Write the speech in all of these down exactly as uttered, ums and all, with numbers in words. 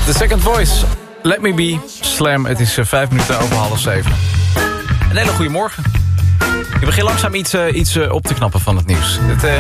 The Second Voice, Let Me Be, Slam. Het is uh, vijf minuten over half zeven. Een hele goede morgen. Ik begin langzaam iets, uh, iets uh, op te knappen van het nieuws. Het, uh,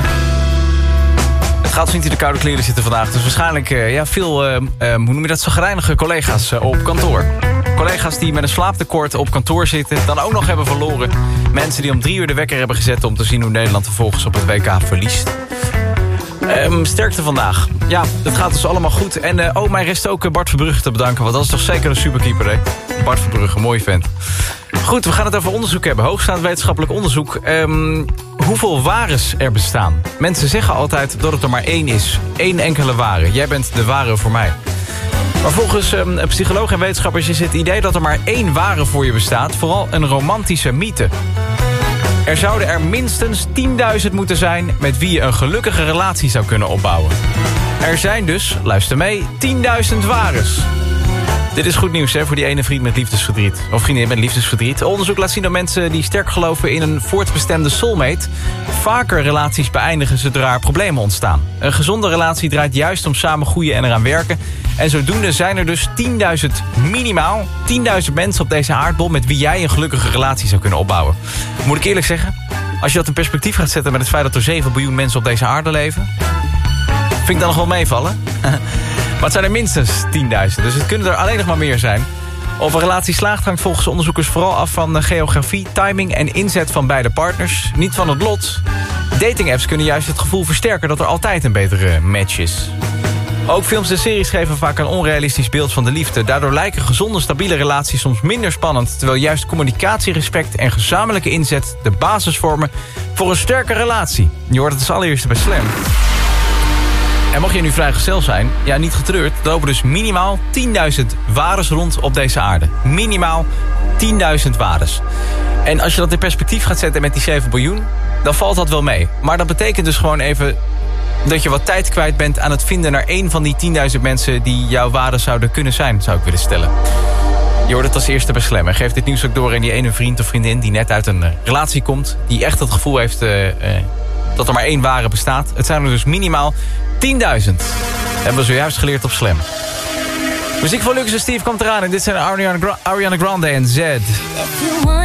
het gaat dus niet in de koude kleren zitten vandaag. Dus waarschijnlijk uh, ja, veel, uh, uh, hoe noem je dat, chagrijnige collega's uh, op kantoor. Collega's die met een slaaptekort op kantoor zitten, dan ook nog hebben verloren. Mensen die om drie uur de wekker hebben gezet om te zien hoe Nederland vervolgens op het W K verliest. Um, sterkte vandaag. Ja, het gaat dus allemaal goed. En uh, oh, mij rest ook uh, Bart Verbrugge te bedanken. Want dat is toch zeker een superkeeper, hè? Bart Verbrugge, mooi vent. Goed, we gaan het over onderzoek hebben. Hoogstaand wetenschappelijk onderzoek. Um, hoeveel wares er bestaan. Mensen zeggen altijd dat het er maar één is. Eén enkele ware. Jij bent de ware voor mij. Maar volgens um, psychologen en wetenschappers is het idee dat er maar één ware voor je bestaat vooral een romantische mythe. Er zouden er minstens tienduizend moeten zijn met wie je een gelukkige relatie zou kunnen opbouwen. Er zijn dus, luister mee, tienduizend wares. Dit is goed nieuws hè, voor die ene vriend met liefdesverdriet. Of vriendin met liefdesverdriet. Onderzoek laat zien dat mensen die sterk geloven in een voortbestemde soulmate vaker relaties beëindigen zodra er problemen ontstaan. Een gezonde relatie draait juist om samen groeien en eraan werken. En zodoende zijn er dus tienduizend minimaal, tienduizend mensen op deze aardbol met wie jij een gelukkige relatie zou kunnen opbouwen. Moet ik eerlijk zeggen, als je dat in perspectief gaat zetten met het feit dat er zeven biljoen mensen op deze aarde leven, vind ik dan nog wel meevallen. Maar het zijn er minstens tienduizend, dus het kunnen er alleen nog maar meer zijn. Of een relatie slaagt hangt volgens onderzoekers vooral af van de geografie, timing en inzet van beide partners. Niet van het lot. Dating-apps kunnen juist het gevoel versterken dat er altijd een betere match is. Ook films en series geven vaak een onrealistisch beeld van de liefde. Daardoor lijken gezonde, stabiele relaties soms minder spannend, terwijl juist communicatie, respect en gezamenlijke inzet de basis vormen voor een sterke relatie. Je hoort het als allereerste bij Slam. En mocht je nu vrijgezel zijn, ja, niet getreurd, er lopen dus minimaal tienduizend wares rond op deze aarde. Minimaal tienduizend wares. En als je dat in perspectief gaat zetten met die zeven biljoen, dan valt dat wel mee. Maar dat betekent dus gewoon even dat je wat tijd kwijt bent aan het vinden naar één van die tienduizend mensen die jouw wares zouden kunnen zijn, zou ik willen stellen. Je hoort het als eerste bij Slam. En geef dit nieuws ook door aan die ene vriend of vriendin die net uit een uh, relatie komt, die echt het gevoel heeft uh, uh, dat er maar één ware bestaat. Het zijn er dus minimaal tienduizend. Hebben we zojuist geleerd op Slam. Muziek van Lucas en Steve komt eraan en dit zijn Ariana, Gra- Ariana Grande en Zed.